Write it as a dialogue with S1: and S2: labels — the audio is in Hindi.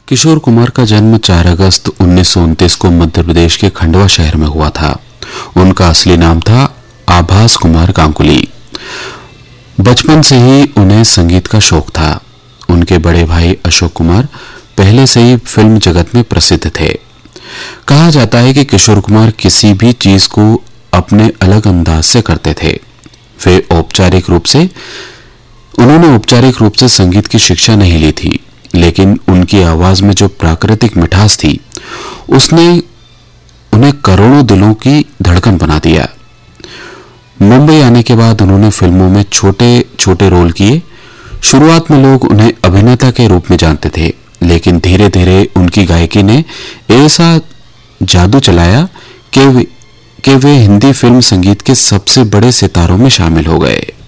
S1: किशोर कुमार का जन्म 4 अगस्त 1929 को मध्य प्रदेश के खंडवा शहर में हुआ था। उनका असली नाम था आभास कुमार गांगुली। बचपन से ही उन्हें संगीत का शौक था। उनके बड़े भाई अशोक कुमार पहले से ही फिल्म जगत में प्रसिद्ध थे। कहा जाता है कि किशोर कुमार किसी भी चीज को अपने अलग अंदाज से करते थे। उन्होंने औपचारिक रूप से संगीत की शिक्षा नहीं ली थी, लेकिन उनकी आवाज में जो प्राकृतिक मिठास थी उसने उन्हें करोड़ों दिलों की धड़कन बना दिया। मुंबई आने के बाद उन्होंने फिल्मों में छोटे छोटे रोल किए। शुरुआत में लोग उन्हें अभिनेता के रूप में जानते थे, लेकिन धीरे धीरे उनकी गायकी ने ऐसा जादू चलाया कि वे हिंदी फिल्म संगीत के सबसे बड़े सितारों में शामिल हो गए।